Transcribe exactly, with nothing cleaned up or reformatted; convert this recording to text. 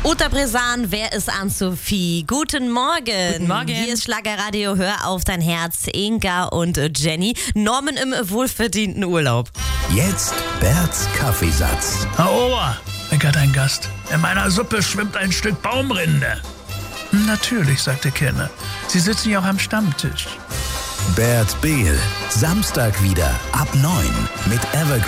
Uta Bresan, wer ist Ann-Sophie? Guten Morgen. Guten Morgen. Hier ist Schlagerradio, hör auf dein Herz. Inga und Jenny. Norman im wohlverdienten Urlaub. Jetzt Berts Kaffeesatz. Herr Ober, meckert ein Gast. In meiner Suppe schwimmt ein Stück Baumrinde. Natürlich, sagte Kenner. Sie sitzen ja auch am Stammtisch. Bert Behl, Samstag wieder ab neun mit Evergreen.